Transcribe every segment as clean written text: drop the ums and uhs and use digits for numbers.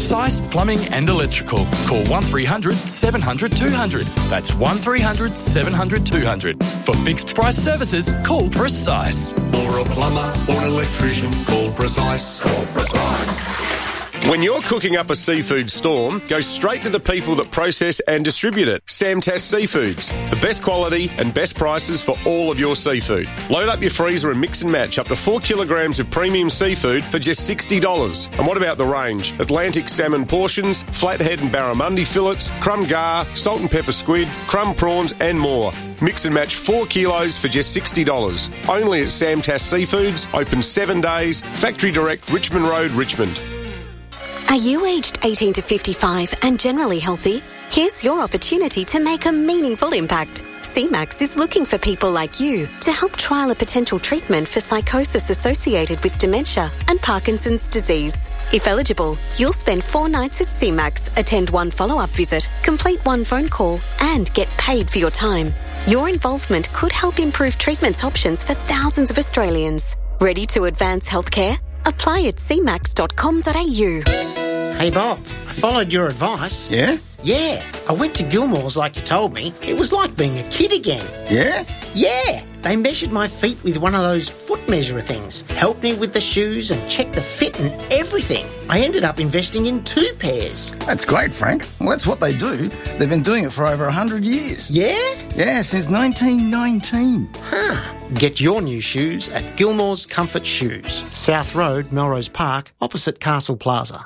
Precise Plumbing and Electrical. Call 1300 700 200. That's 1300 700 200. For fixed price services, call Precise. For a plumber or an electrician, call Precise. Call Precise. When you're cooking up a seafood storm, go straight to the people that process and distribute it. Samtas Seafoods. The best quality and best prices for all of your seafood. Load up your freezer and mix and match up to 4 kilograms of premium seafood for just $60. And what about the range? Atlantic salmon portions, flathead and barramundi fillets, crumb gar, salt and pepper squid, crumb prawns and more. Mix and match 4 kilos for just $60. Only at Samtas Seafoods. Open 7 days. Factory Direct, Richmond Road, Richmond. Are you aged 18 to 55 and generally healthy? Here's your opportunity to make a meaningful impact. CMAX is looking for people like you to help trial a potential treatment for psychosis associated with dementia and Parkinson's disease. If eligible, you'll spend 4 nights at CMAX, attend 1 follow-up visit, complete 1 phone call, and get paid for your time. Your involvement could help improve treatment options for thousands of Australians. Ready to advance healthcare? Apply at cmax.com.au. Hey Bob, I followed your advice. Yeah? Yeah, I went to Gilmore's like you told me. It was like being a kid again. Yeah? Yeah, they measured my feet with one of those foot measurer things, helped me with the shoes and checked the fit and everything. I ended up investing in 2 pairs. That's great, Frank. Well, that's what they do. They've been doing it for over 100 years. Yeah? Yeah, since 1919. Huh. Get your new shoes at Gilmore's Comfort Shoes. South Road, Melrose Park, opposite Castle Plaza.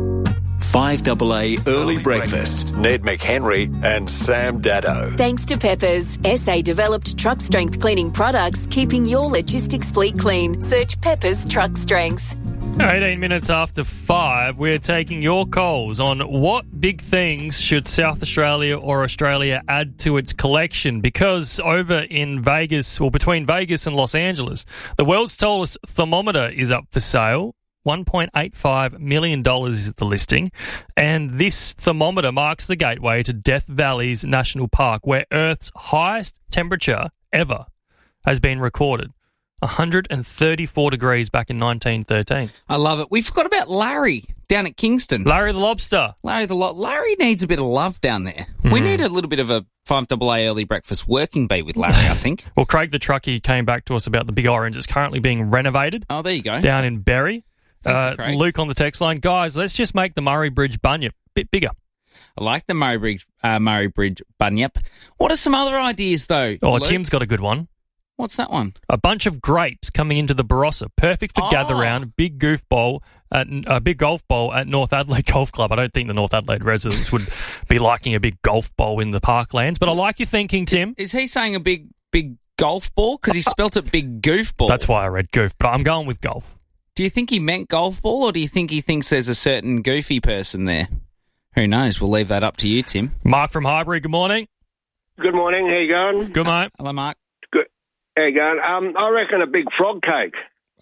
5AA Early Breakfast. Ned McHenry and Sam Daddo. Thanks to Peppers, SA-developed truck strength cleaning products, keeping your logistics fleet clean. Search Peppers Truck Strength. 18 minutes after 5, we're taking your calls on what big things should South Australia or Australia add to its collection, because over in Vegas, or between Vegas and Los Angeles, the world's tallest thermometer is up for sale. $1.85 million is the listing, and this thermometer marks the gateway to Death Valley's National Park, where Earth's highest temperature ever has been recorded. 134 degrees back in 1913. I love it. We forgot about Larry down at Kingston. Larry the Lobster. Larry needs a bit of love down there. We need a little bit of a 5AA early breakfast working bee with Larry, I think. Well, Craig the truckie came back to us about the Big Orange. It's currently being renovated. Oh, there you go. Down in Berry. Luke on the text line. Guys, let's just make the Murray Bridge bunyip a bit bigger. I like the Murray Bridge bunyip. What are some other ideas, though? Oh, Luke? Tim's got a good one. What's that one? A bunch of grapes coming into the Barossa. Perfect for gather round. Big golf bowl at North Adelaide Golf Club. I don't think the North Adelaide residents would be liking a big golf bowl in the parklands, but I like your thinking, Tim. Is he saying a big golf ball? Because he spelt it big goof ball. That's why I read goof, but I'm going with golf. Do you think he meant golf ball, or do you think he thinks there's a certain goofy person there? Who knows? We'll leave that up to you, Tim. Mark from Highbury, good morning. Good morning. How you going? Good, mate. Hello, Mark. Good. How you going? I reckon a big frog cake.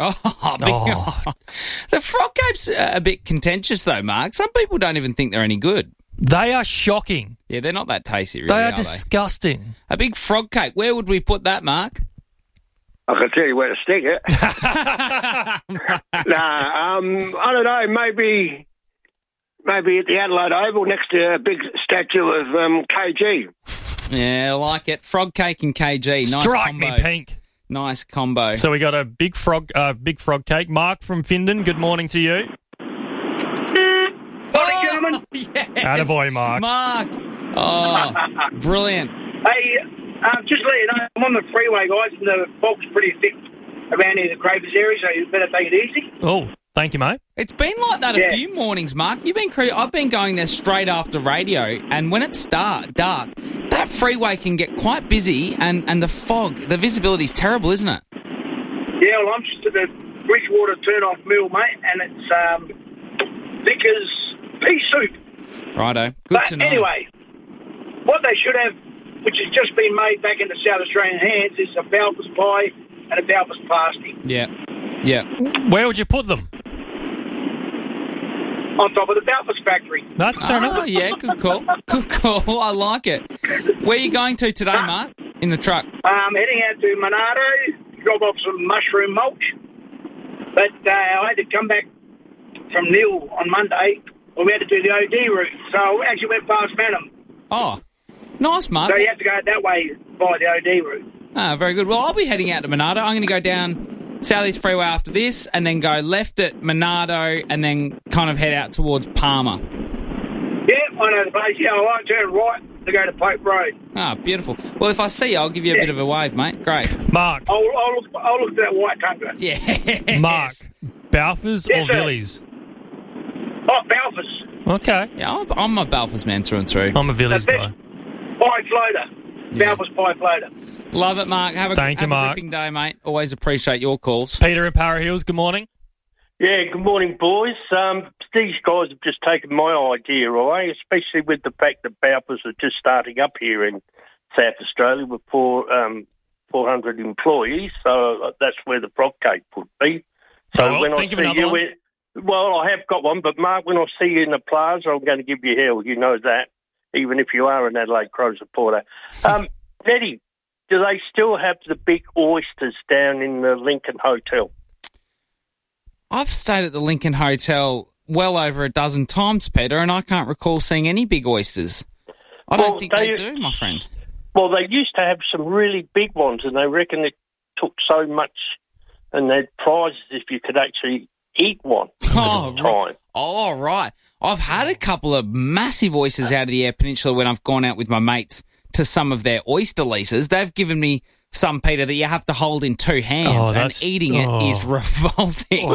The frog cake's a bit contentious, though, Mark. Some people don't even think they're any good. They are shocking. Yeah, they're not that tasty, really, They are they? disgusting. A big frog cake. Where would we put that, Mark? I can tell you where to stick it. I don't know. Maybe at the Adelaide Oval next to a big statue of KG. Yeah, I like it. Frog cake and KG. Nice Strike combo. me pink. Nice combo. So we got a big frog cake. Mark from Findon, good morning to you. Morning, gentlemen. Yes. Attaboy, Mark. Mark. Oh, brilliant. Hey, just let you know, I'm on the freeway, guys, and the fog's pretty thick around here in the Cravers area, so you better take it easy. Oh, thank you, mate. It's been like that a few mornings, Mark. I've been going there straight after radio, and when it's dark, that freeway can get quite busy, and the fog, the visibility's terrible, isn't it? Yeah, well, I'm just at the Bridgewater turn-off mill, mate, and it's thick as pea soup. Righto. Good to know. Anyway, what they should have, which has just been made back into South Australian hands, is a Balfour's pie and a Balfour's pasty. Yeah. Where would you put them? On top of the Balfour's factory. That's fair enough. Oh, yeah, good call. Good call. I like it. Where are you going to today, Mark? In the truck? Heading out to Monardo, drop off some mushroom mulch. But I had to come back from Neil on Monday Well, we had to do the OD route, so I actually went past Phantom. Oh, nice, Mark. So you have to go that way by the OD route. Ah, very good. Well, I'll be heading out to Monardo. I'm going to go down Southeast Freeway after this and then go left at Monardo and then kind of head out towards Palmer. Yeah, I know the place. Yeah, I like to turn right to go to Pope Road. Ah, beautiful. Well, if I see you, I'll give you a bit of a wave, mate. Great. Mark. I'll look at that white Tunga. Yeah. Mark, Balfours or Villiers? Oh, Balfours. Okay. Yeah, I'm a Balfours man through and through. I'm a Villiers guy. Pie floater. Balfours pie floater. Love it, Mark. Have a ripping day, mate. Always appreciate your calls. Peter in Para Hills, good morning. Yeah, good morning, boys. These guys have just taken my idea away, especially with the fact that Balfours are just starting up here in South Australia with 400 employees, so that's where the frog cake would be. So when I see you, well, I have got one, but Mark, when I see you in the plaza, I'm going to give you hell. You know that, even if you are an Adelaide Crow supporter. Nettie, do they still have the big oysters down in the Lincoln Hotel? I've stayed at the Lincoln Hotel well over a dozen times, Peter, and I can't recall seeing any big oysters. I don't think they do, my friend. Well, they used to have some really big ones, and they reckon it took so much, and they'd prizes if you could actually eat one at a time. Oh, right. I've had a couple of massive oysters out of the Eyre Peninsula when I've gone out with my mates to some of their oyster leases. They've given me some, Peter, that you have to hold in two hands, and eating it is revolting.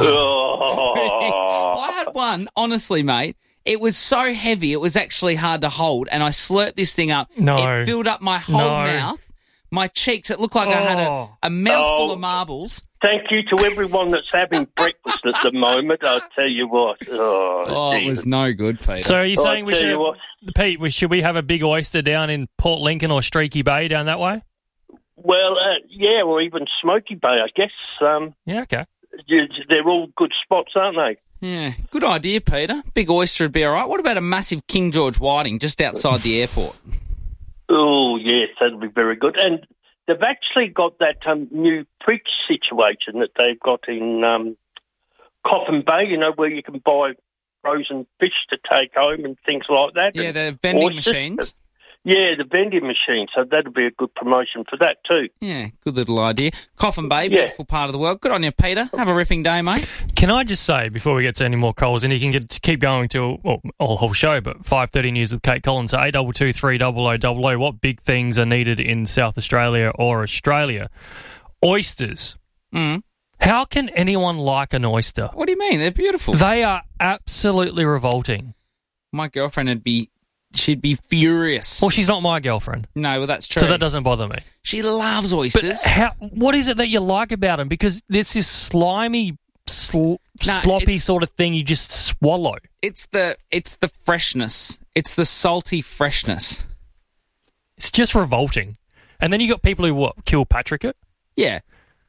I had one, honestly, mate. It was so heavy, it was actually hard to hold, and I slurped this thing up. It filled up my whole mouth, my cheeks. It looked like I had a mouthful of marbles. Thank you to everyone that's having breakfast at the moment. I'll tell you what. It was no good, Peter. So are you saying should we have a big oyster down in Port Lincoln or Streaky Bay down that way? Well, yeah, or even Smoky Bay, I guess. Yeah, okay. They're all good spots, aren't they? Yeah, good idea, Peter. Big oyster would be all right. What about a massive King George whiting just outside the airport? Oh, yes, that'd be very good. And they've actually got that new fridge situation that they've got in Coffin Bay, you know, where you can buy frozen fish to take home and things like that. Yeah, the vending machines. Yeah, the vending machine. So that'd be a good promotion for that too. Yeah, good little idea. Coffin Bay, beautiful part of the world. Good on you, Peter. Have a ripping day, mate. Can I just say, before we get to any more calls, and you can keep going to a whole show, but 5:30 News with Kate Collins, 822 300 00. What big things are needed in South Australia or Australia? Oysters. How can anyone like an oyster? What do you mean? They're beautiful. They are absolutely revolting. My girlfriend she'd be furious. Well, she's not my girlfriend. No, well, that's true. So that doesn't bother me. She loves oysters. But what is it that you like about them? Because it's this slimy, sloppy sort of thing you just swallow. It's the freshness. It's the salty freshness. It's just revolting. And then you got people who kill Patrick it. Yeah.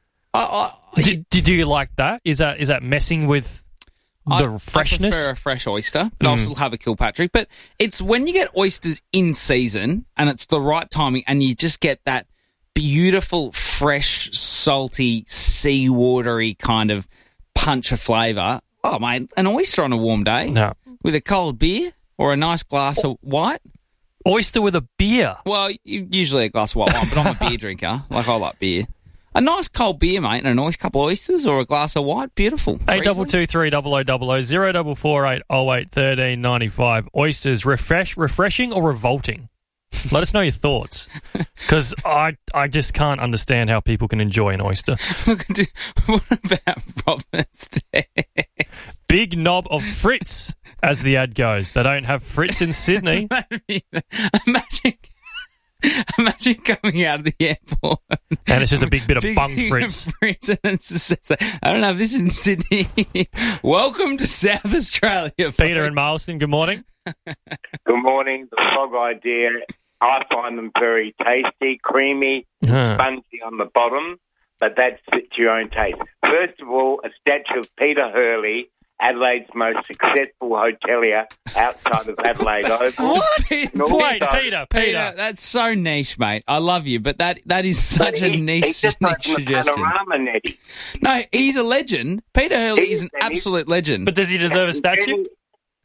Do you like that? Is that messing with the freshness? I prefer a fresh oyster, but I'll still have a Kilpatrick. But it's when you get oysters in season and it's the right timing and you just get that beautiful, fresh, salty, sea-watery kind of punch of flavour. Oh, mate, an oyster on a warm day with a cold beer or a nice glass of white. Oyster with a beer? Well, usually a glass of white wine, but I'm a beer drinker. Like, I like beer. A nice cold beer, mate, and a nice couple of oysters or a glass of white. Beautiful. 822 300 00 0448 08 13 95. Oysters, refreshing or revolting? Let us know your thoughts. Because I just can't understand how people can enjoy an oyster. Look, what about Robert's text? Big knob of Fritz, as the ad goes. They don't have Fritz in Sydney. Imagine coming out of the airport. And it's just a big bit of bung Fritz. And it's just, I don't have this in Sydney. Welcome to South Australia, Peter and Marlston, good morning. Good morning. The frog idea, I find them very tasty, creamy, spongy on the bottom, but that's to your own taste. First of all, a statue of Peter Hurley, Adelaide's most successful hotelier outside of Adelaide Oval. What? Wait, Peter. That's so niche, mate. I love you, but that is such a niche suggestion. Panorama, Nettie. No, he's a legend. Peter Hurley is an absolute legend. But does he deserve a statue?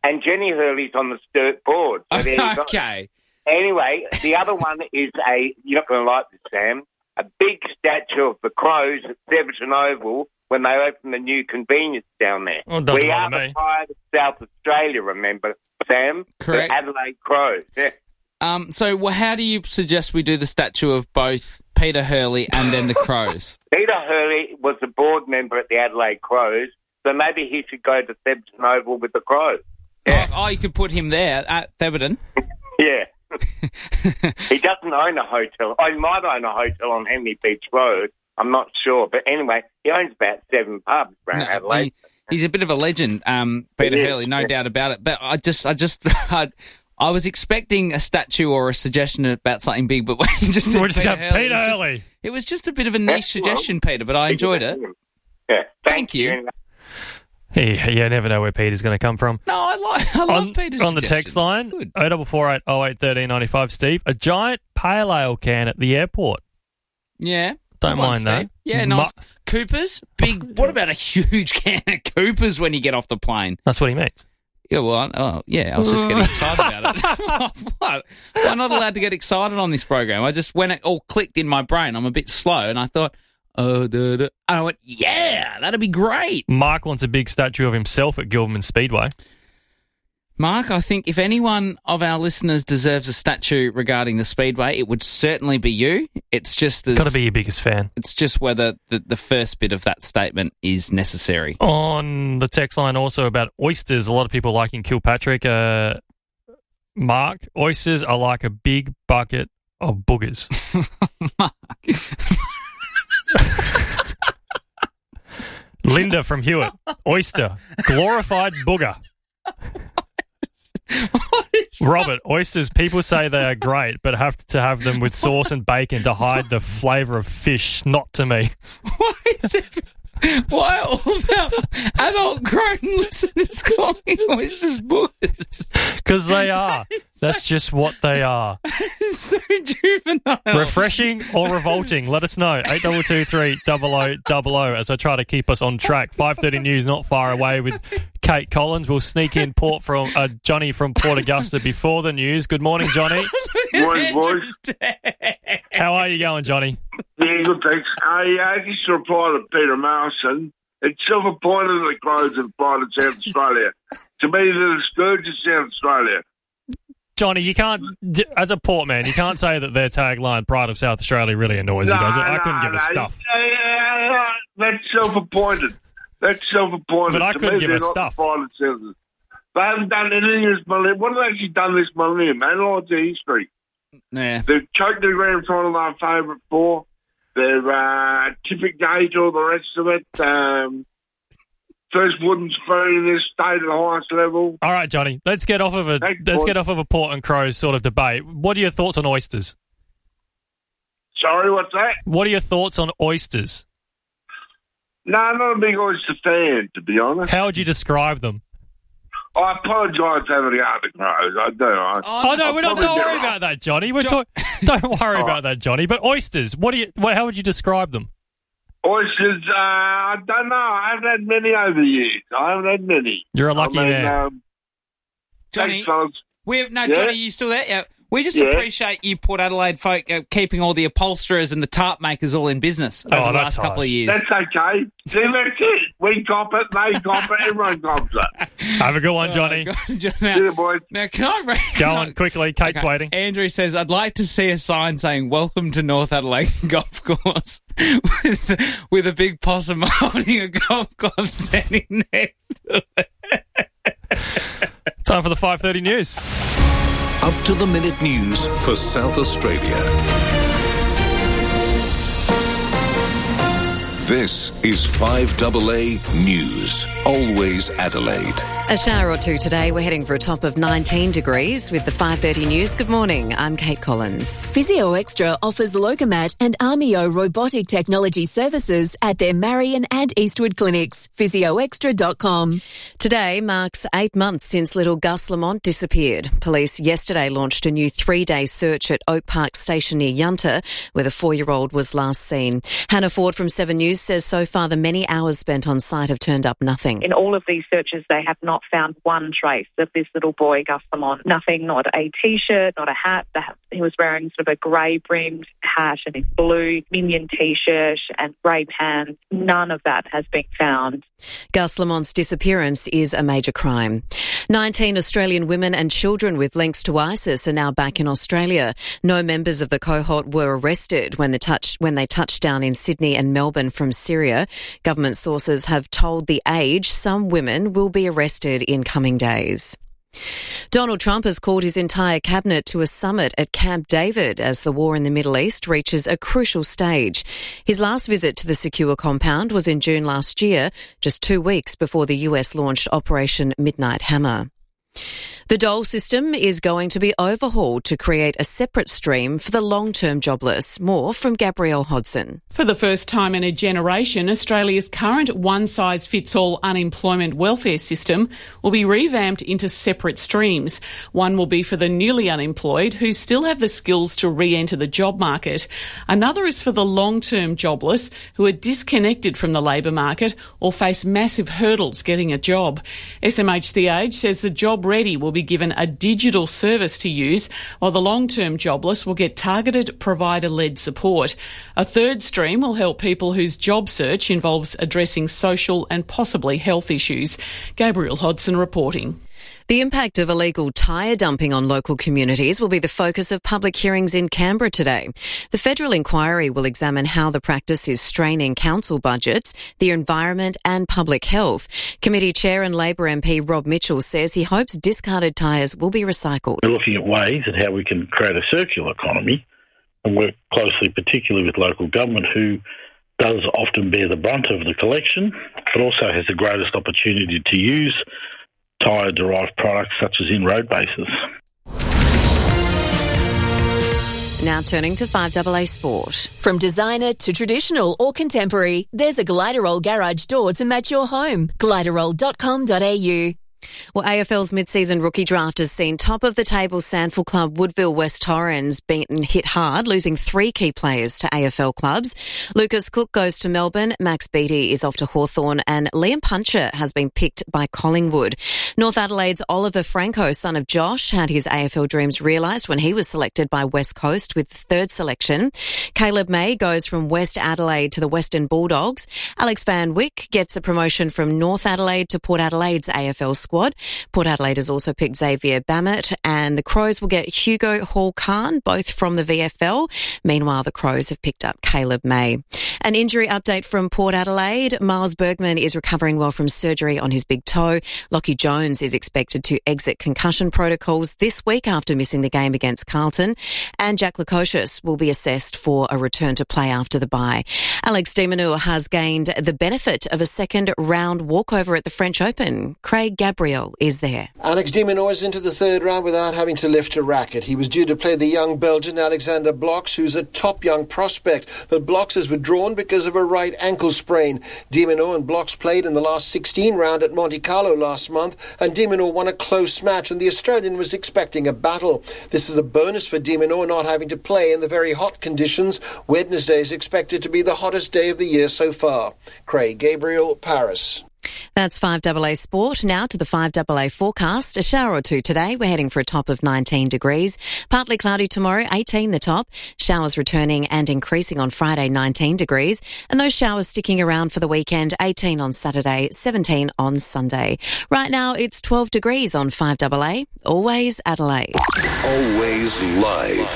and Jenny Hurley's on the Sturt board. So there you go. Okay. Anyway, the other one is you're not going to like this, Sam, a big statue of the Crows at Theberton Oval when they open the new convenience down there. Oh, doesn't we are bother the me. pride of South Australia, remember, Sam? Correct. The Adelaide Crows. Yeah. So how do you suggest we do the statue of both Peter Hurley and then the Crows? Peter Hurley was a board member at the Adelaide Crows, so maybe he should go to Theberton Oval with the Crows. Yeah. Oh, you could put him there at Theberton. Yeah. He doesn't own a hotel. Oh, he might own a hotel on Henley Beach Road. I'm not sure. But anyway, he owns about 7 pubs around Adelaide. He's a bit of a legend, Peter Hurley, no doubt about it. But I was expecting a statue or a suggestion about something big, but when you just said Peter Hurley, it was just a bit of a niche suggestion, Peter, but I enjoyed it. Yeah, thank you. Hey, you never know where Peter's going to come from. No, I love Peter's on the text line, 0448 08 1395, Steve, a giant pale ale can at the airport. Yeah. Don't mind that. Yeah, nice. Coopers, big. What about a huge can of Coopers when you get off the plane? That's what he means. Yeah, well, I was just getting excited about it. What? I'm not allowed to get excited on this program. When it all clicked in my brain, I'm a bit slow, and I thought, and I went, yeah, that'd be great. Mark wants a big statue of himself at Gilman Speedway. Mark, I think if anyone of our listeners deserves a statue regarding the Speedway, it would certainly be you. It's just got to be your biggest fan. It's just whether the first bit of that statement is necessary. On the text line also about oysters, a lot of people liking Kilpatrick. Mark, oysters are like a big bucket of boogers. Mark. Linda from Hewitt, oyster, glorified booger. Robert, oysters, people say they are great, but have to have them with sauce and bacon to hide the flavour of fish. Not to me. Why all of our adult grown listeners calling oysters boogers? Because they are. That's just what they are. It's so juvenile. Refreshing or revolting? Let us know. 8223 0000 as I try to keep us on track. 5:30 News not far away with Kate Collins. We'll sneak in Johnny from Port Augusta before the news. Good morning, Johnny. Morning, boys. How are you going, Johnny? Yeah, good, thanks. I just reply to Peter Marson. It's self-appointed that the Crows have applied in South Australia. To me, they're the scourge of South Australia. Johnny, you can't, as a Port man, you can't say that their tagline, Pride of South Australia, really annoys you, does it? I couldn't give a stuff. That's self-appointed. But I couldn't give a stuff. They haven't done anything this millennium. What have they actually done this millennium, man? All to history. Yeah. They've choked the grand final of our favourite four. They've Tippett Gate, all the rest of it. First wooden spoon in this state at the highest level. All right, Johnny, let's get off of a Port and Crows sort of debate. What are your thoughts on oysters? Sorry, what's that? What are your thoughts on oysters? No, I'm not a big oyster fan, to be honest. How would you describe them? I apologise for the other Crows. I do. Don't worry about that, Johnny. Don't worry about that, Johnny. But oysters, how would you describe them? Oysters, I don't know. I haven't had many over the years. You're a lucky man. Johnny, thanks, fellas. Johnny, you still there? Yeah. We just appreciate you Port Adelaide folk keeping all the upholsterers and the tarp makers all in business over the last couple of years. That's okay. See, that's it. We cop it, they cop it, everyone cops it. Have a good one, Johnny. See you, boys. Now, can I... Go on, quickly. Kate's waiting. Andrew says, I'd like to see a sign saying, welcome to North Adelaide Golf Course with a big possum holding a golf club standing next to it. Time for the 5:30 News. Up-to-the-minute news for South Australia. This is 5AA News. Always Adelaide. A shower or two today. We're heading for a top of 19 degrees with the 5:30 News. Good morning. I'm Kate Collins. Physio Extra offers Logomat and Armio robotic technology services at their Marion and Eastwood clinics. PhysioExtra.com. Today marks 8 months since little Gus Lamont disappeared. Police yesterday launched a new 3-day search at Oak Park Station near Yunta, where the 4-year-old was last seen. Hannah Ford from 7 News says so far the many hours spent on site have turned up nothing. In all of these searches, they have not found one trace of this little boy, Gus Lamont. Nothing, not a T-shirt, not a hat. He was wearing sort of a grey-brimmed hat and his blue Minion T-shirt and grey pants. None of that has been found. Gus Lamont's disappearance is a major crime. 19 Australian women and children with links to ISIS are now back in Australia. No members of the cohort were arrested when they touched down in Sydney and Melbourne from Syria. Government sources have told The Age some women will be arrested in coming days. Donald Trump has called his entire cabinet to a summit at Camp David as the war in the Middle East reaches a crucial stage. His last visit to the secure compound was in June last year, just 2 weeks before the US launched Operation Midnight Hammer. The dole system is going to be overhauled to create a separate stream for the long-term jobless. More from Gabrielle Hodson. For the first time in a generation, Australia's current one-size-fits-all unemployment welfare system will be revamped into separate streams. One will be for the newly unemployed who still have the skills to re-enter the job market. Another is for the long-term jobless who are disconnected from the labour market or face massive hurdles getting a job. SMH The Age says the job ready will be given a digital service to use, while the long-term jobless will get targeted provider-led support. A third stream will help people whose job search involves addressing social and possibly health issues. Gabrielle Hodson reporting. The impact of illegal tyre dumping on local communities will be the focus of public hearings in Canberra today. The federal inquiry will examine how the practice is straining council budgets, the environment and public health. Committee Chair and Labor MP Rob Mitchell says he hopes discarded tyres will be recycled. We're looking at ways at how we can create a circular economy and work closely, particularly with local government, who does often bear the brunt of the collection, but also has the greatest opportunity to use tyre-derived products such as in road bases. Now turning to 5AA Sport. From designer to traditional or contemporary, there's a Gliderol garage door to match your home. Gliderol.com.au. Well, AFL's mid-season rookie draft has seen top-of-the-table SANFL club Woodville West Torrens hit hard, losing 3 key players to AFL clubs. Lucas Cook goes to Melbourne, Max Beattie is off to Hawthorn, and Liam Puncher has been picked by Collingwood. North Adelaide's Oliver Franco, son of Josh, had his AFL dreams realised when he was selected by West Coast with the 3rd selection. Caleb May goes from West Adelaide to the Western Bulldogs. Alex Van Wyck gets a promotion from North Adelaide to Port Adelaide's AFL squad. Port Adelaide has also picked Xavier Bammett, and the Crows will get Hugo Hall-Khan, both from the VFL. Meanwhile, the Crows have picked up Caleb May. An injury update from Port Adelaide. Miles Bergman is recovering well from surgery on his big toe. Lockie Jones is expected to exit concussion protocols this week after missing the game against Carlton. And Jack Lukosius will be assessed for a return to play after the bye. Alex de Minaur has gained the benefit of a second-round walkover at the French Open. Craig Gabriel is there. Alex de Minaur is into the 3rd round without having to lift a racket. He was due to play the young Belgian Alexander Bloks, who's a top young prospect, but Bloks has withdrawn because of a right ankle sprain. De Minaur and Bloks played in the last 16 round at Monte Carlo last month, and de Minaur won a close match, and the Australian was expecting a battle. This is a bonus for de Minaur not having to play in the very hot conditions. Wednesday is expected to be the hottest day of the year so far. Craig Gabriel, Paris. That's 5AA Sport. Now to the 5AA forecast. A shower or two today. We're heading for a top of 19 degrees. Partly cloudy tomorrow, 18 the top. Showers returning and increasing on Friday, 19 degrees. And those showers sticking around for the weekend, 18 on Saturday, 17 on Sunday. Right now, it's 12 degrees on 5AA. Always Adelaide. Always live.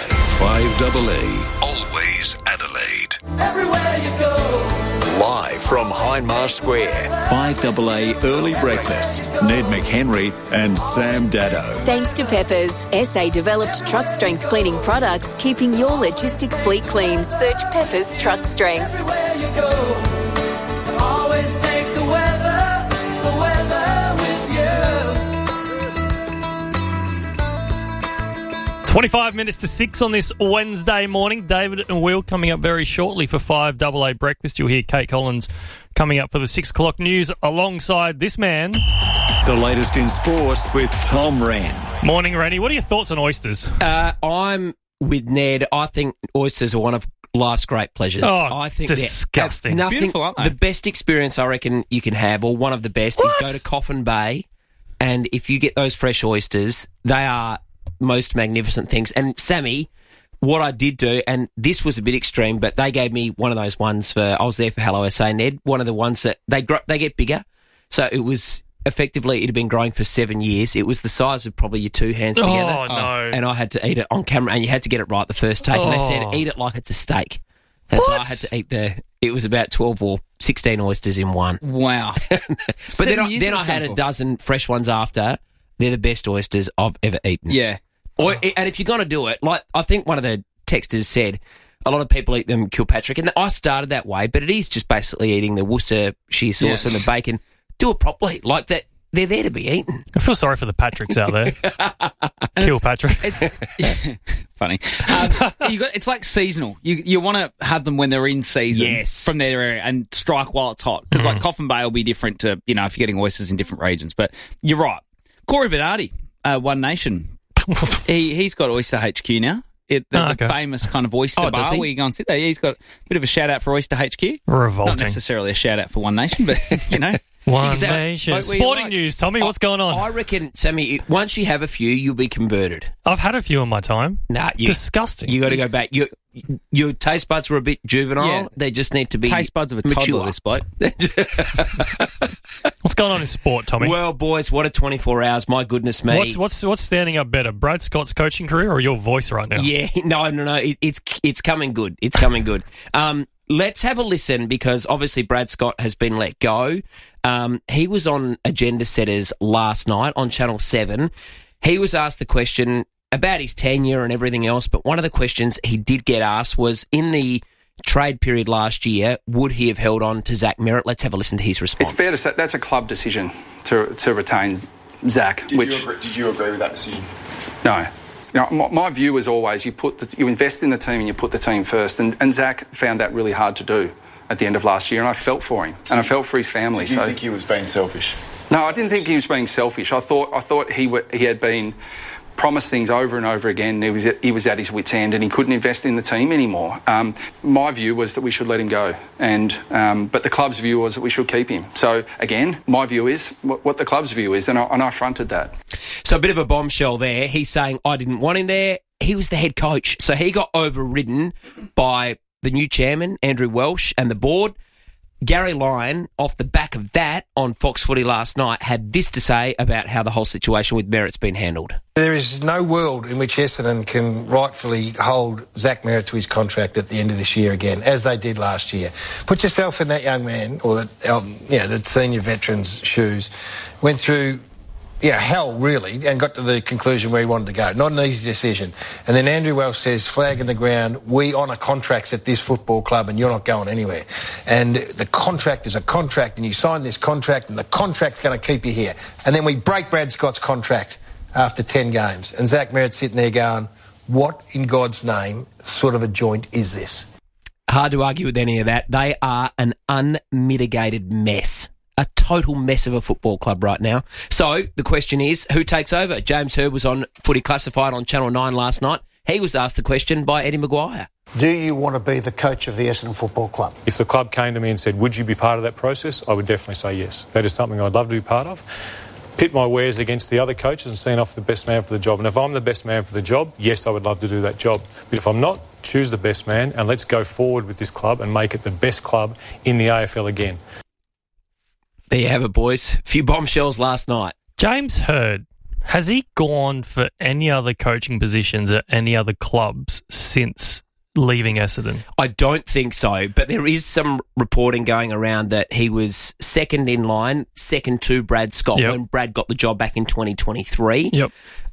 5AA. Always Adelaide. Everywhere you go. Live from Hindmarsh Square, 5AA Early Breakfast. Ned McHenry and Sam Dado. Thanks to Peppers, SA-developed truck strength cleaning products, keeping your logistics fleet clean. Search Peppers Truck Strength. Everywhere you go. Always take the weather with you. 25 minutes to 6 on this Wednesday morning. David and Will coming up very shortly for 5AA Breakfast. You'll hear Kate Collins coming up for the 6 o'clock news alongside this man. The latest in sports with Tom Wren. Morning, Rennie. What are your thoughts on oysters? I'm with Ned. I think oysters are one of life's great pleasures. Oh, I think disgusting. Beautiful, aren't they? The best experience I reckon you can have, or one of the best, is go to Coffin Bay, and if you get those fresh oysters, they are most magnificent things. And Sammy, what I did do, and this was a bit extreme, but they gave me one of those ones I was there for Hello SA Ned, one of the ones that they get bigger. So it was effectively, it had been growing for 7 years. It was the size of probably your two hands together. Oh, no. And I had to eat it on camera, and you had to get it right the first take. And they said, eat it like it's a steak. And so I had to eat it was about 12 or 16 oysters in one. Wow. But then I had a dozen fresh ones after. They're the best oysters I've ever eaten. Yeah. And if you're going to do it, like I think one of the texters said, a lot of people eat them Kilpatrick, and I started that way, but it is just basically eating the Worcestershire sauce and the bacon. Do it properly, like that. They're there to be eaten. I feel sorry for the Patricks out there. Kilpatrick. Funny. It's like seasonal. You want to have them when they're in season from their area and strike while it's hot. Because like Coffin Bay will be different to, if you're getting oysters in different regions. But you're right. Corey Bernardi, One Nation, he's got Oyster HQ now. The famous kind of oyster bar where you go and sit there. Yeah, he's got a bit of a shout-out for Oyster HQ. Revolting. Not necessarily a shout-out for One Nation, but, One Nation. Sporting news, Tommy, what's going on? I reckon, Sammy, once you have a few, you'll be converted. I've had a few in my time. Nah, disgusting. You got to go back. Your taste buds were a bit juvenile. Yeah. They just need to be taste buds of a toddler, this bloke. What's going on in sport, Tommy? Well, boys, what a 24 hours. My goodness me. What's standing up better, Brad Scott's coaching career or your voice right now? Yeah, no. It's coming good. It's coming good. Let's have a listen because obviously Brad Scott has been let go. He was on Agenda Setters last night on Channel 7. He was asked the question about his tenure and everything else, but one of the questions he did get asked was, in the trade period last year, would he have held on to Zach Merrett? Let's have a listen to his response. It's fair to say that's a club decision to retain Zach. Did you agree with that decision? No. My view is always you invest in the team and you put the team first, and Zach found that really hard to do at the end of last year, and I felt for him, and I felt for his family. Did you think he was being selfish? No, I didn't think he was being selfish. I thought he had been promised things over and over again. He was at his wit's end, and he couldn't invest in the team anymore. My view was that we should let him go, but the club's view was that we should keep him. So again, my view is what the club's view is, and I fronted that. So a bit of a bombshell there. He's saying, I didn't want him there. He was the head coach, so he got overridden by the new chairman, Andrew Welsh, and the board. Gary Lyon, off the back of that, on Fox Footy last night, had this to say about how the whole situation with Merrett's been handled. There is no world in which Essendon can rightfully hold Zach Merrett to his contract at the end of this year again, as they did last year. Put yourself in that young man, or the senior veteran's shoes. Went through hell, really, and got to the conclusion where he wanted to go. Not an easy decision. And then Andrew Welsh says, flag in the ground, we honour contracts at this football club and you're not going anywhere. And the contract is a contract, and you sign this contract and the contract's going to keep you here. And then we break Brad Scott's contract after 10 games. And Zach Merrett's sitting there going, what in God's name sort of a joint is this? Hard to argue with any of that. They are an unmitigated mess. A total mess of a football club right now. So the question is, who takes over? James Hird was on Footy Classified on Channel 9 last night. He was asked the question by Eddie Maguire. Do you want to be the coach of the Essendon Football Club? If the club came to me and said, would you be part of that process? I would definitely say yes. That is something I'd love to be part of. Pit my wares against the other coaches and see off the best man for the job. And if I'm the best man for the job, yes, I would love to do that job. But if I'm not, choose the best man and let's go forward with this club and make it the best club in the AFL again. There you have it, boys. A few bombshells last night. James Hird, has he gone for any other coaching positions at any other clubs since leaving Essendon? I don't think so, but there is some reporting going around that he was second in line, second to Brad Scott when Brad got the job back in 2023. Yep.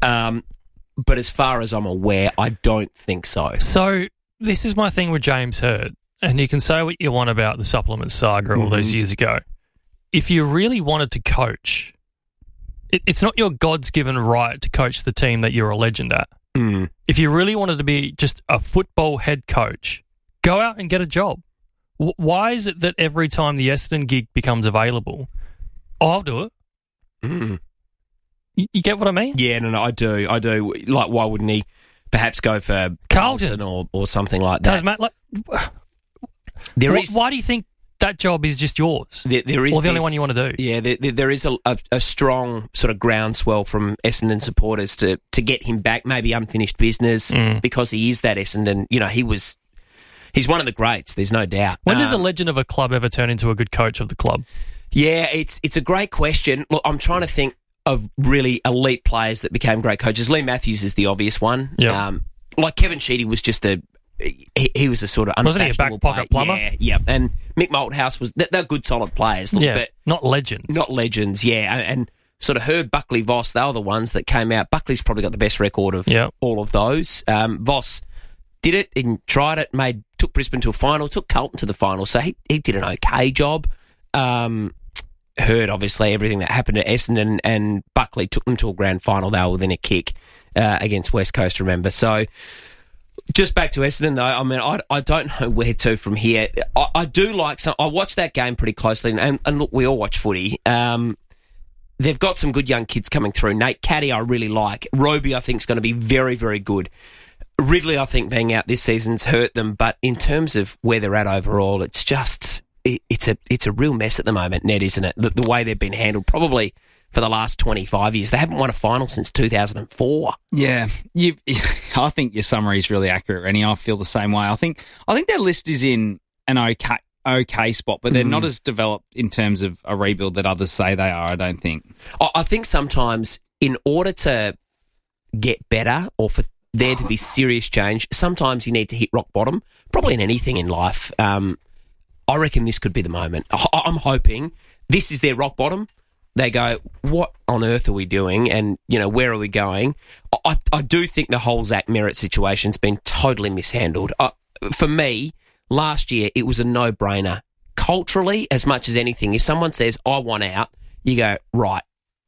But as far as I'm aware, I don't think so. So this is my thing with James Hird, and you can say what you want about the supplement saga all those years ago. If you really wanted to coach, it's not your God's given right to coach the team that you're a legend at. Mm. If you really wanted to be just a football head coach, go out and get a job. Why is it that every time the Essendon gig becomes available, I'll do it? Mm. You get what I mean? Yeah, no, I do. Like, why wouldn't he perhaps go for Carlton or something like that. Why do you think that job is just yours? There is or the only one you want to do? Yeah, there is a strong sort of groundswell from Essendon supporters to get him back, maybe unfinished business, because he is that Essendon. You know, he's one of the greats, there's no doubt. When does a legend of a club ever turn into a good coach of the club? Yeah, it's a great question. Look, I'm trying to think of really elite players that became great coaches. Lee Matthews is the obvious one. Yep. Like Kevin Sheedy was just he was a sort of unfashionable Wasn't he a back pocket plumber? Yeah. And Mick Malthouse was... They're good, solid players. Look, but not legends. Not legends, yeah. And sort of Herb, Buckley, Voss, they were the ones that came out. Buckley's probably got the best record of all of those. Voss did it and tried it, took Brisbane to a final, took Carlton to the final, so he did an okay job. Heard, obviously, everything that happened at Essendon, and Buckley took them to a grand final. They were within a kick against West Coast, remember. So... Just back to Essendon, though, I mean, I don't know where to from here. I do like some... I watched that game pretty closely, and look, we all watch footy. They've got some good young kids coming through. Nate Caddy, I really like. Roby, I think, is going to be very, very good. Ridley, I think, being out this season's hurt them, but in terms of where they're at overall, it's just... It's a real mess at the moment, Ned, isn't it? The way they've been handled, probably... for the last 25 years. They haven't won a final since 2004. Yeah. I think your summary is really accurate, Rennie. I feel the same way. I think their list is in an okay spot, but they're not as developed in terms of a rebuild that others say they are, I don't think. I think sometimes in order to get better or for there to be serious change, sometimes you need to hit rock bottom, probably in anything in life. I reckon this could be the moment. I'm hoping this is their rock bottom. They go, what on earth are we doing? And, you know, where are we going? I do think the whole Zach Merrett situation's been totally mishandled. For me, last year, it was a no-brainer. Culturally, as much as anything, if someone says, I want out, you go, right,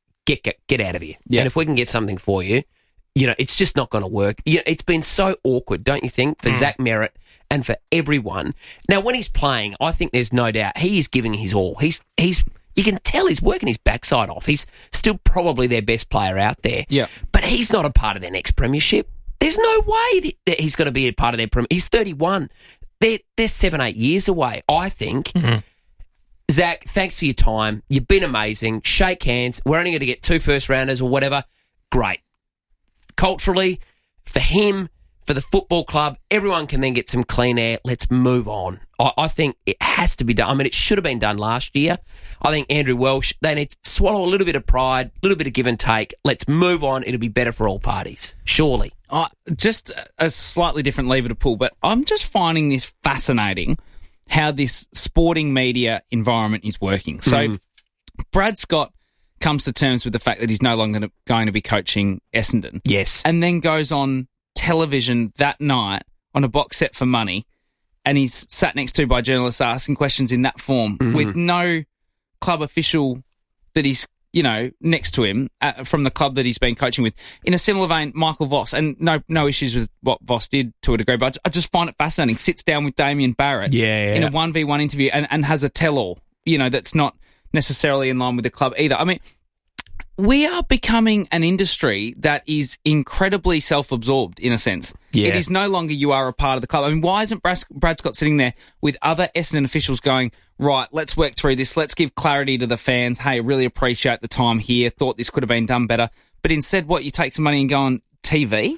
get out of here. Yeah. And if we can get something for you, you know, it's just not going to work. You know, it's been so awkward, don't you think, for Zach Merrett and for everyone. Now, when he's playing, I think there's no doubt he is giving his all. You can tell he's working his backside off. He's still probably their best player out there. Yeah. But he's not a part of their next premiership. There's no way that he's going to be a part of their premiership. He's 31. They're 7-8 years away, I think. Mm-hmm. Zach, thanks for your time. You've been amazing. Shake hands. We're only going to get 2 first-rounders or whatever. Great. Culturally, for him, for the football club, everyone can then get some clean air. Let's move on. I think it has to be done. I mean, it should have been done last year. I think Andrew Welsh, they need to swallow a little bit of pride, a little bit of give and take. Let's move on. It'll be better for all parties. Surely. Just a slightly different lever to pull, but I'm just finding this fascinating how this sporting media environment is working. So Brad Scott comes to terms with the fact that he's no longer going to be coaching Essendon. Yes. And then goes on television that night on a box set for money, and he's sat next to by journalists asking questions in that form with no club official that he's, you know, next to him from the club that he's been coaching with. In a similar vein, Michael Voss, and no issues with what Voss did to a degree, but I just find it fascinating. Sits down with Damien Barrett in a 1v1 interview and has a tell-all, you know, that's not necessarily in line with the club either. I mean, we are becoming an industry that is incredibly self-absorbed, in a sense. Yeah. It is no longer you are a part of the club. I mean, why isn't Brad Scott sitting there with other Essendon officials going, right, let's work through this, let's give clarity to the fans, hey, really appreciate the time here, thought this could have been done better. But instead, what, you take some money and go on TV?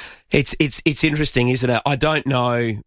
It's interesting, isn't it? I don't know.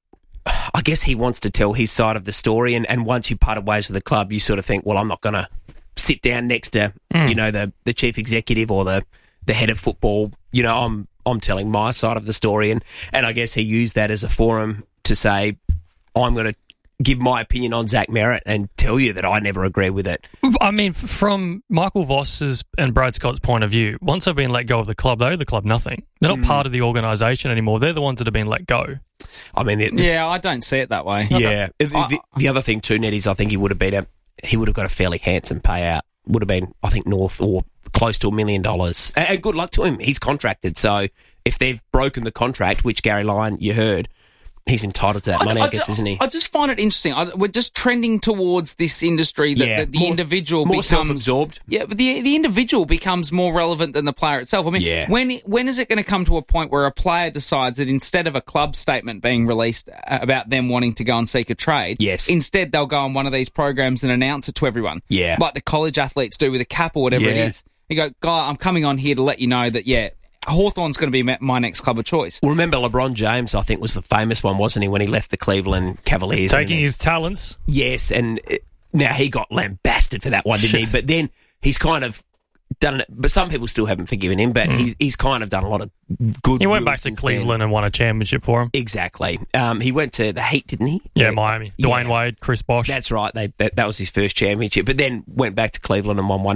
I guess he wants to tell his side of the story, and once you parted ways with the club, you sort of think, well, I'm not going to sit down next to, you know, the chief executive or the head of football. You know, I'm telling my side of the story, and I guess he used that as a forum to say, I'm going to give my opinion on Zach Merrett and tell you that I never agree with it. I mean, from Michael Voss's and Brad Scott's point of view, once they've been let go of the club, they owe the club nothing. They're not part of the organisation anymore. They're the ones that have been let go. I mean, yeah, I don't see it that way. Yeah. The other thing too, Ned, is I think he would have got a fairly handsome payout. Would have been, I think, north or close to $1 million. And good luck to him. He's contracted. So if they've broken the contract, which Gary Lyon, you heard, He's entitled to that money, I guess, isn't he? I just find it interesting. We're just trending towards this industry that the individual more becomes self-absorbed. Yeah, but the individual becomes more relevant than the player itself. I mean, when is it going to come to a point where a player decides that instead of a club statement being released about them wanting to go and seek a trade, instead they'll go on one of these programs and announce it to everyone, like the college athletes do with a cap or whatever it is. You go, guy, I'm coming on here to let you know that Hawthorn's going to be my next club of choice. Well, remember LeBron James, I think, was the famous one, wasn't he, when he left the Cleveland Cavaliers? Taking his talents. Yes, and now he got lambasted for that one, didn't he? But then he's kind of done it. But some people still haven't forgiven him, but he's kind of done a lot of good. He went back to Cleveland and won a championship for him. Exactly. He went to the Heat, didn't he? Yeah, Miami. Dwayne Wade, Chris Bosh. That's right. That was his first championship, but then went back to Cleveland and won one.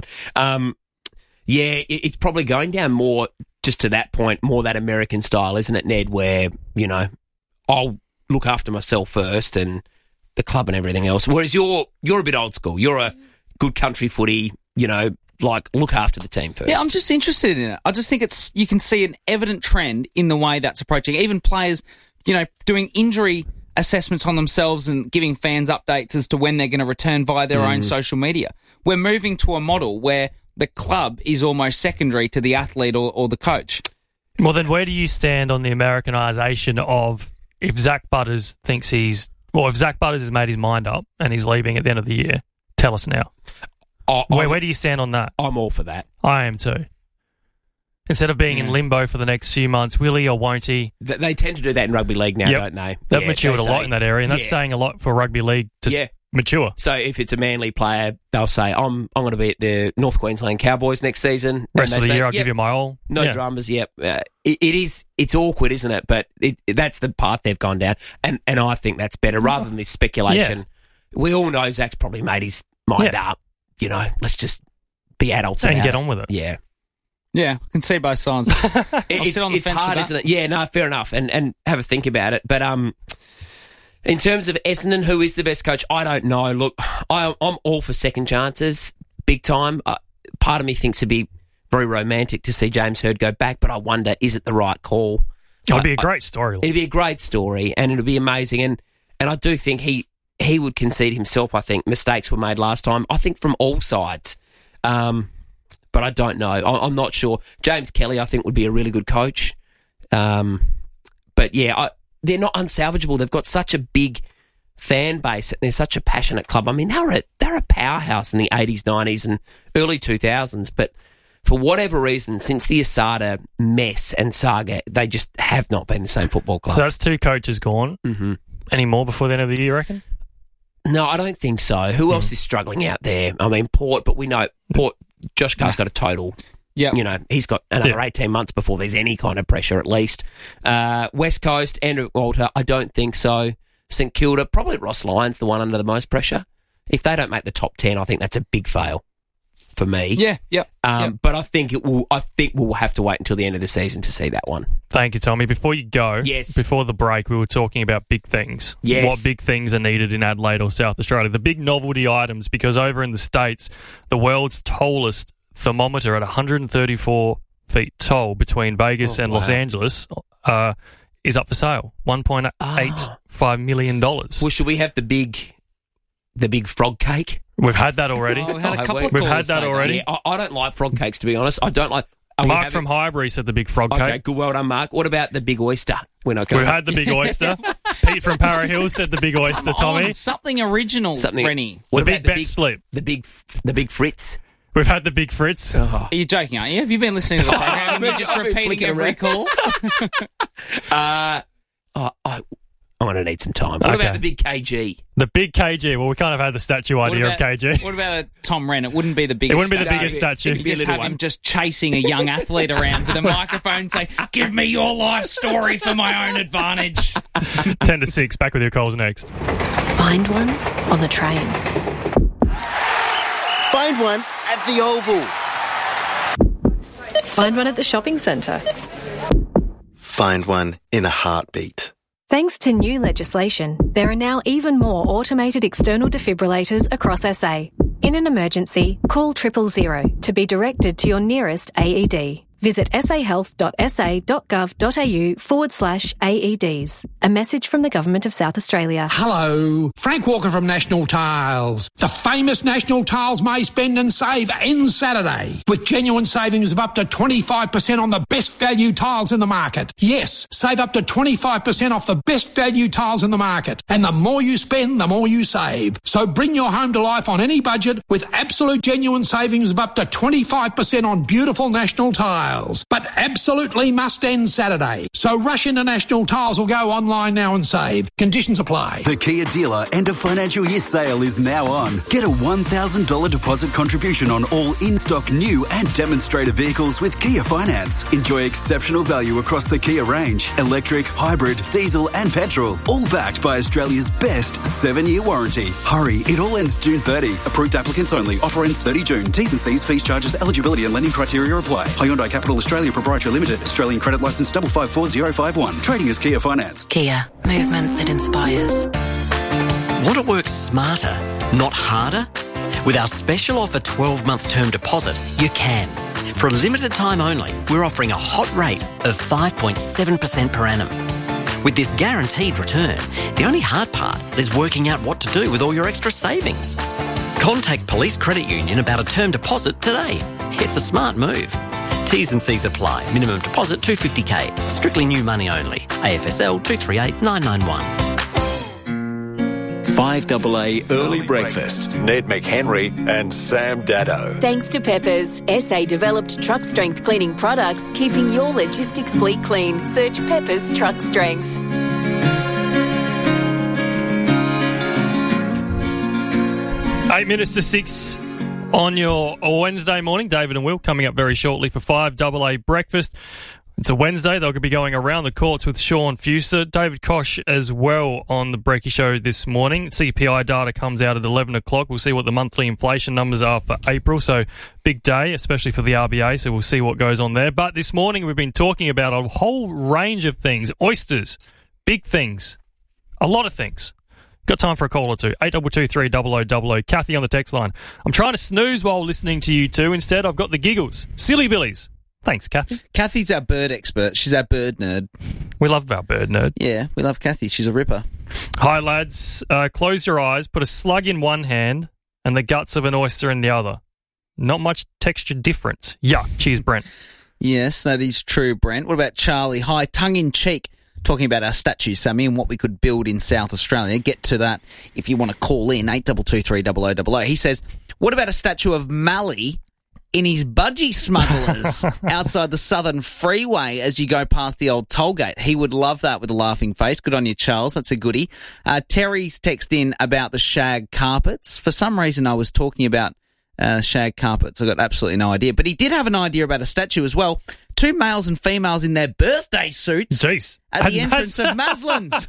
It's probably going down more just to that point, more that American style, isn't it, Ned, where, I'll look after myself first and the club and everything else. Whereas you're a bit old school. You're a good country footy, look after the team first. Yeah, I'm just interested in it. I just think you can see an evident trend in the way that's approaching. Even players, doing injury assessments on themselves and giving fans updates as to when they're going to return via their own social media. We're moving to a model where the club is almost secondary to the athlete or the coach. Well, then where do you stand on the Americanisation of if Zach Butters if Zach Butters has made his mind up and he's leaving at the end of the year, tell us now. Where do you stand on that? I'm all for that. I am too. Instead of being in limbo for the next few months, will he or won't he? They tend to do that in rugby league now, don't they? They've matured a lot in that area, and that's saying a lot for rugby league to mature. So if it's a Manly player, they'll say, I'm going to be at the North Queensland Cowboys next season. Rest of the year, I'll give you my all. No dramas, it's awkward, isn't it? But that's the path they've gone down, and I think that's better rather than this speculation. Yeah. We all know Zach's probably made his mind up. Let's just be adults and get on with it. Yeah. Yeah, I can see both sides. It's hard, isn't it? Yeah, no, fair enough, and have a think about it. But in terms of Essendon, who is the best coach, I don't know. Look, I'm all for second chances, big time. Part of me thinks it'd be very romantic to see James Hird go back, but I wonder, is it the right call? It'd be a great story. It'd be a great story, and it'd be amazing. And I do think he would concede himself. I think mistakes were made last time. I think from all sides. But I don't know. I'm not sure. James Kelly, I think, would be a really good coach. But yeah, they're not unsalvageable. They've got such a big fan base. They're such a passionate club. I mean, they're a powerhouse in the 80s, 90s and early 2000s. But for whatever reason, since the Asada mess and saga, they just have not been the same football club. So that's two coaches gone. Mm-hmm. Any more before the end of the year, you reckon? No, I don't think so. Who else is struggling out there? I mean, Port, but we know Port... Josh Carr's got a total. Yeah, he's got another 18 months before there's any kind of pressure, at least. West Coast, Andrew Walter, I don't think so. St Kilda, probably Ross Lyon's the one under the most pressure. If they don't make the top 10, I think that's a big fail for me. Yeah. But I think we'll have to wait until the end of the season to see that one. Thank you, Tommy. Before you go, before the break, we were talking about big things. Yes. What big things are needed in Adelaide or South Australia? The big novelty items, because over in the States, the world's tallest thermometer at 134 feet tall between Vegas and Los Angeles is up for sale. $1.85 million. Well, should we have the big frog cake? We've had that already. We've had a couple of We've had that already. Yeah, I don't like frog cakes, to be honest. I don't like... Mark from Highbury said the big frog cake. Okay, good. Well done, Mark. What about the big oyster? We've had the big oyster. Pete from Para Hill said the big oyster, Tommy. Something original, Rennie. What the about big bet split? The big Fritz. We've had the big Fritz. Oh. Are you joking, aren't you? Have you been listening to the program and you're just repeating every call? I'm going to need some time. What about the big KG? The big KG. Well, we kind of had the statue idea of KG. What about a Tom Wren? It wouldn't be the biggest. It wouldn't be the biggest statue. You just have him just chasing a young athlete around with a microphone saying, "Give me your life story for my own advantage." 10-6. Back with your calls next. Find one on the train. Find one at the Oval. Find one at the shopping centre. Find one in a heartbeat. Thanks to new legislation, there are now even more automated external defibrillators across SA. In an emergency, call 000 to be directed to your nearest AED. Visit sahealth.sa.gov.au/AEDs. A message from the Government of South Australia. Hello, Frank Walker from National Tiles. The famous National Tiles May Spend and Save ends Saturday with genuine savings of up to 25% on the best value tiles in the market. Yes, save up to 25% off the best value tiles in the market. And the more you spend, the more you save. So bring your home to life on any budget with absolute genuine savings of up to 25% on beautiful National Tiles. But absolutely must end Saturday. So rush into National Tiles or go online now and save. Conditions apply. The Kia dealer end of financial year sale is now on. Get a $1,000 deposit contribution on all in-stock new and demonstrator vehicles with Kia Finance. Enjoy exceptional value across the Kia range. Electric, hybrid, diesel and petrol. All backed by Australia's best 7-year warranty. Hurry, it all ends June 30. Approved applicants only. Offer ends 30 June. T's and C's, fees, charges, eligibility and lending criteria apply. Hyundai Capital Australia Proprietary Limited. Australian credit licence 554051. Trading as Kia Finance. Kia. Movement that inspires. Want to work smarter, not harder? With our special offer 12-month term deposit, you can. For a limited time only, we're offering a hot rate of 5.7% per annum. With this guaranteed return, the only hard part is working out what to do with all your extra savings. Contact Police Credit Union about a term deposit today. It's a smart move. T's and C's apply. Minimum deposit $250K. Strictly new money only. AFSL 238991. 5AA Early Breakfast. Ned McHenry and Sam Dado. Thanks to Peppers, SA developed truck strength cleaning products, keeping your logistics fleet clean. Search Peppers Truck Strength. 8 minutes to 6 on your Wednesday morning. David and Will coming up very shortly for 5AA Breakfast. It's a Wednesday. They'll be going around the courts with Sean Fuser. David Koch as well on the Breaky Show this morning. CPI data comes out at 11 o'clock. We'll see what the monthly inflation numbers are for April. So big day, especially for the RBA. So we'll see what goes on there. But this morning we've been talking about a whole range of things. Oysters, big things, a lot of things. Got time for a call or two. 8223 0000. Kathy on the text line. I'm trying to snooze while listening to you two. Instead, I've got the giggles. Silly billies. Thanks, Kathy. Kathy's our bird expert. She's our bird nerd. We love our bird nerd. Yeah, we love Kathy. She's a ripper. Hi, lads. Close your eyes. Put a slug in one hand and the guts of an oyster in the other. Not much texture difference. Yuck. Cheers, Brent. Yes, that is true, Brent. What about Charlie? Hi, tongue-in-cheek. Talking about our statues, Sammy, and what we could build in South Australia. Get to that if you want to call in, 8223 0000. He says, what about a statue of Mally in his budgie smugglers outside the Southern Freeway as you go past the old toll gate? He would love that with a laughing face. Good on you, Charles. That's a goodie. Terry's text in about the shag carpets. For some reason, I was talking about shag carpets. I got absolutely no idea. But he did have an idea about a statue as well. 2 males and females in their birthday suits at the entrance of Maslin's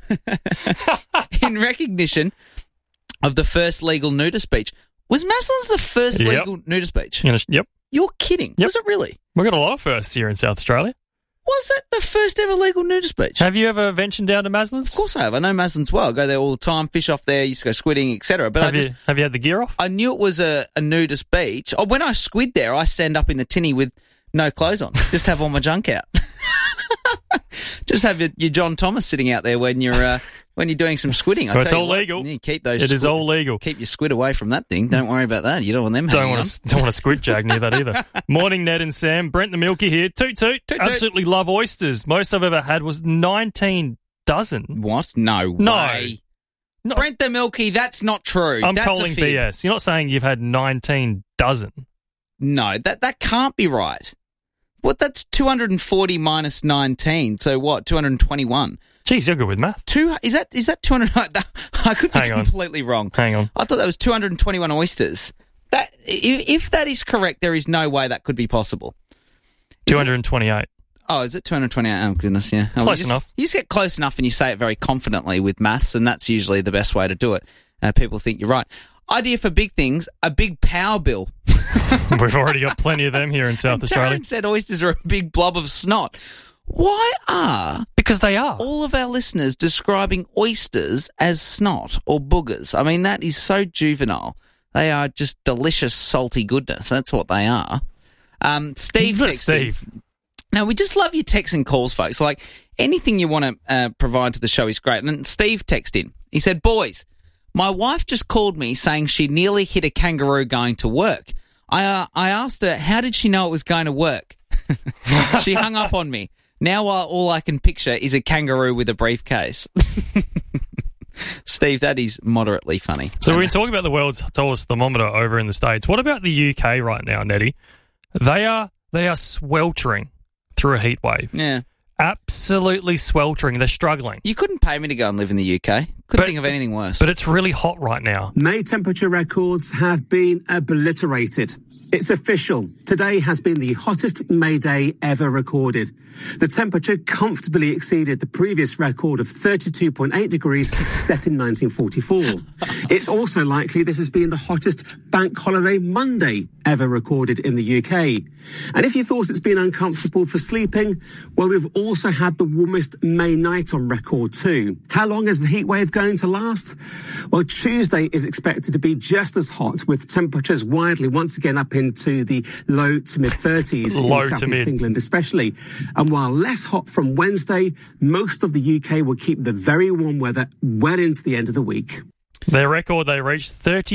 in recognition of the first legal nudist beach. Was Maslin's the first legal nudist beach? Yep. You're kidding. Yep. Was it really? We've got a lot of firsts here in South Australia. Was it the first ever legal nudist beach? Have you ever ventured down to Maslin's? Of course I have. I know Maslin's well. I go there all the time, fish off there, used to go squidding, etc. But have you had the gear off? I knew it was a nudist beach. Oh, when I squid there, I stand up in the tinny with no clothes on. Just have all my junk out. Just have your John Thomas sitting out there when you're doing some squidding. It's all legal. You keep those. It is all legal. Keep your squid away from that thing. Don't worry about that. You don't want them. Don't want a squid jag near that either. Morning, Ned and Sam. Brent the Milky here. Toot toot. Absolutely love oysters. Most I've ever had was 19 dozen. What? No way. No. Brent the Milky. That's not true. I'm calling BS. You're not saying you've had 19 dozen. No, that can't be right. What? That's 240 minus 19. So what? 221. Jeez, you're good with math. Is that 200? I could be completely wrong. Hang on. I thought that was 221 oysters. That if that is correct, there is no way that could be possible. 228. Oh, is it 228? Oh, goodness, yeah. Close enough. You just get close enough and you say it very confidently with maths, and that's usually the best way to do it. People think you're right. Idea for big things, a big power bill. We've already got plenty of them here in South Australia. Darren said oysters are a big blob of snot. Why are... Because they are. All of our listeners describing oysters as snot or boogers. I mean, that is so juvenile. They are just delicious, salty goodness. That's what they are. Steve texted... Steve. Now, we just love your texts and calls, folks. Like, anything you want to provide to the show is great. And Steve texted in. He said, boys, my wife just called me saying she nearly hit a kangaroo going to work. I asked her, how did she know it was going to work? She hung up on me. Now all I can picture is a kangaroo with a briefcase. Steve, that is moderately funny. So we're talking about the world's tallest thermometer over in the States. What about the UK right now, Nettie? They are sweltering through a heat wave. Yeah. Absolutely sweltering. They're struggling. You couldn't pay me to go and live in the UK. Couldn't think of anything worse. But it's really hot right now. May temperature records have been obliterated. It's official. Today has been the hottest May day ever recorded. The temperature comfortably exceeded the previous record of 32.8 degrees set in 1944. It's also likely this has been the hottest bank holiday Monday ever recorded in the UK. And if you thought it's been uncomfortable for sleeping, well, we've also had the warmest May night on record too. How long is the heat wave going to last? Well, Tuesday is expected to be just as hot, with temperatures widely once again up into the low to mid 30s in southeast England especially. And while less hot from Wednesday, most of the UK will keep the very warm weather well into the end of the week. Their record, they reached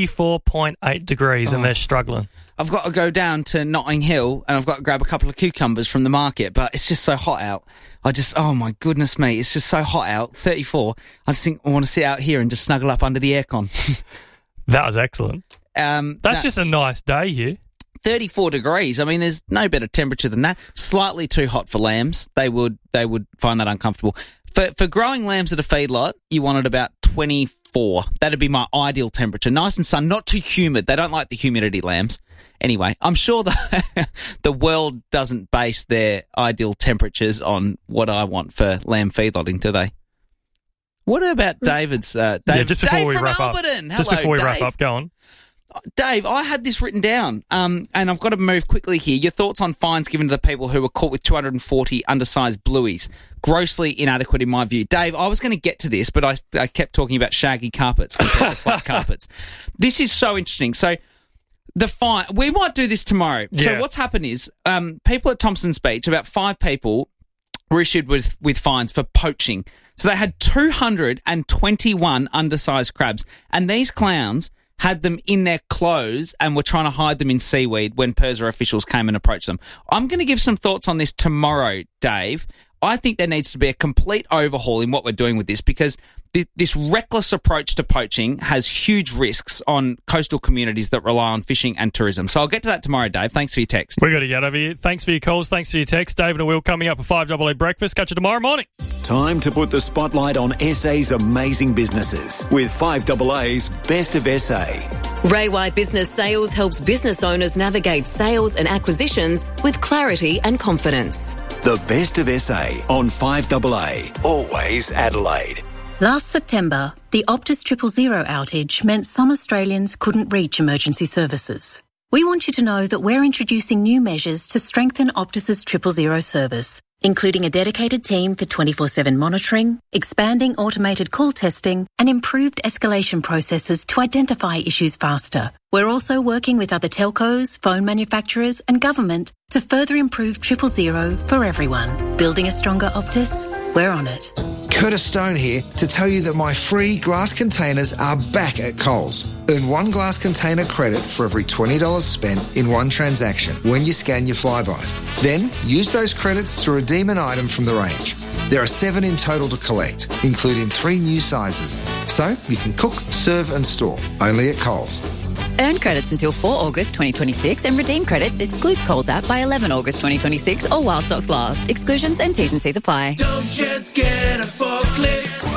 34.8 degrees and they're struggling. I've got to go down to Notting Hill and I've got to grab a couple of cucumbers from the market, but it's just so hot out. Oh my goodness me, it's just so hot out, 34. I just think I want to sit out here and just snuggle up under the aircon. That was excellent. That's just a nice day here. 34 degrees. I mean, there's no better temperature than that. Slightly too hot for lambs. They would find that uncomfortable. For growing lambs at a feedlot, you want it about 24. That'd be my ideal temperature. Nice and sun, not too humid. They don't like the humidity, lambs. Anyway, I'm sure the world doesn't base their ideal temperatures on what I want for lamb feedlotting, do they? What about David's... Dave from Alberton. Just before we wrap up, go on. Dave, I had this written down, and I've got to move quickly here. Your thoughts on fines given to the people who were caught with 240 undersized blueies. Grossly inadequate in my view. Dave, I was going to get to this, but I kept talking about shaggy carpets compared to flat carpets. This is so interesting. So the fine, we might do this tomorrow. Yeah. So what's happened is people at Thompson's Beach, about 5 people were issued with fines for poaching. So they had 221 undersized crabs, and these clowns had them in their clothes and were trying to hide them in seaweed when PIRSA officials came and approached them. I'm going to give some thoughts on this tomorrow, Dave. I think there needs to be a complete overhaul in what we're doing with this, because this reckless approach to poaching has huge risks on coastal communities that rely on fishing and tourism. So I'll get to that tomorrow, Dave. Thanks for your text. We've got to get over here. Thanks for your calls. Thanks for your text. David and Will coming up at 5AA Breakfast. Catch you tomorrow morning. Time to put the spotlight on SA's amazing businesses with 5AA's Best of SA. Ray White Business Sales helps business owners navigate sales and acquisitions with clarity and confidence. The Best of SA on 5AA. Always Adelaide. Last September, the Optus 000 outage meant some Australians couldn't reach emergency services. We want you to know that we're introducing new measures to strengthen Optus's 000 service, including a dedicated team for 24/7 monitoring, expanding automated call testing, and improved escalation processes to identify issues faster. We're also working with other telcos, phone manufacturers, and government to further improve 000 for everyone. Building a stronger Optus? We're on it. Curtis Stone here to tell you that my free glass containers are back at Coles. Earn 1 glass container credit for every $20 spent in one transaction when you scan your Flybuys. Then use those credits to redeem an item from the range. There are 7 in total to collect, including 3 new sizes. So you can cook, serve and store, only at Coles. Earn credits until 4 August 2026 and redeem credits excludes Coles app by 11 August 2026 or while stocks last. Exclusions and T's and C's apply. Don't just get a forklift,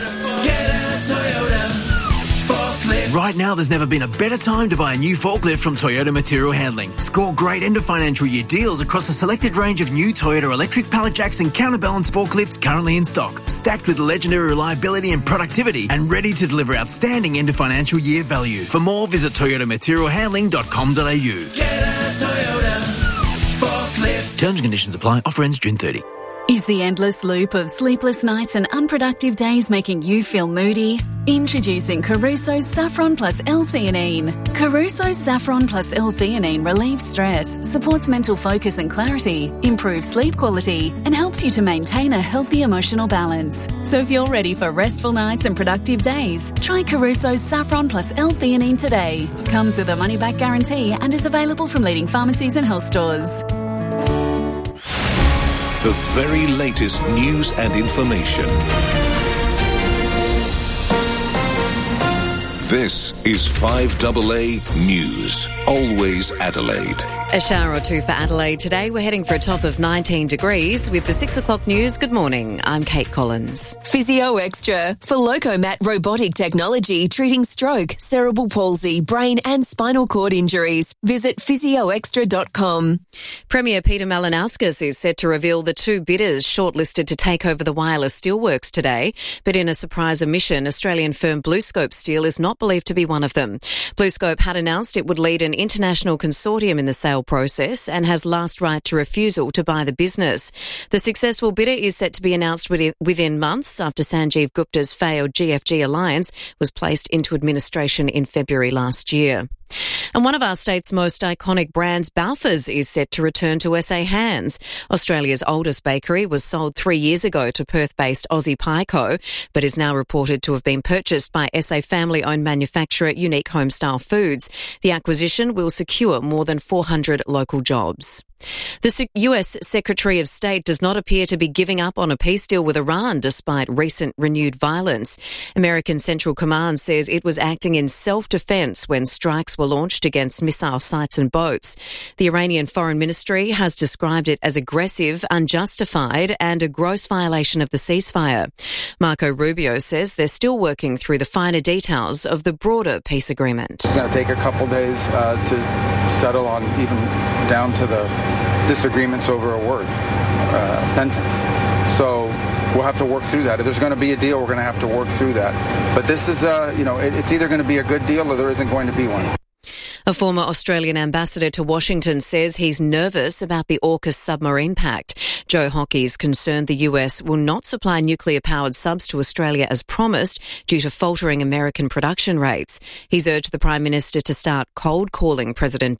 get a Toyota forklift. Right now, there's never been a better time to buy a new forklift from Toyota Material Handling. Score great end of financial year deals across a selected range of new Toyota electric pallet jacks and counterbalance forklifts currently in stock, stacked with legendary reliability and productivity, and ready to deliver outstanding end of financial year value. For more, visit toyotamaterialhandling.com.au. Get a Toyota forklift. Terms and conditions apply. Offer ends June 30. Is the endless loop of sleepless nights and unproductive days making you feel moody? Introducing Caruso's Saffron Plus L-theanine. Caruso's Saffron Plus L-theanine relieves stress, supports mental focus and clarity, improves sleep quality, and helps you to maintain a healthy emotional balance. So if you're ready for restful nights and productive days, try Caruso's Saffron Plus L-theanine today. Comes with a money-back guarantee and is available from leading pharmacies and health stores. The very latest news and information. This is 5AA News. Always Adelaide. A shower or two for Adelaide today. We're heading for a top of 19 degrees with the 6 o'clock news. Good morning. I'm Kate Collins. Physio Extra for Locomat robotic technology treating stroke, cerebral palsy, brain and spinal cord injuries. Visit physioextra.com. Premier Peter Malinauskas is set to reveal the two bidders shortlisted to take over the Wireless Steelworks today. But in a surprise omission, Australian firm BlueScope Steel is not believed to be one of them. BlueScope had announced it would lead an international consortium in the sale process and has last right to refusal to buy the business. The successful bidder is set to be announced within months after Sanjeev Gupta's failed GFG alliance was placed into administration in February last year. And one of our state's most iconic brands, Balfour's, is set to return to SA hands. Australia's oldest bakery was sold 3 years ago to Perth-based Aussie Pie Co, but is now reported to have been purchased by SA family-owned manufacturer Unique Homestyle Foods. The acquisition will secure more than 400 local jobs. The US Secretary of State does not appear to be giving up on a peace deal with Iran despite recent renewed violence. American Central Command says it was acting in self-defense when strikes were launched against missile sites and boats. The Iranian Foreign Ministry has described it as aggressive, unjustified and a gross violation of the ceasefire. Marco Rubio says they're still working through the finer details of the broader peace agreement. It's going to take a couple days to settle on even down to the disagreements over a word, a sentence. So we'll have to work through that. If there's going to be a deal, we're going to have to work through that. But this is, it's either going to be a good deal or there isn't going to be one. A former Australian ambassador to Washington says he's nervous about the AUKUS submarine pact. Joe Hockey is concerned the US will not supply nuclear-powered subs to Australia as promised due to faltering American production rates. He's urged the Prime Minister to start cold-calling President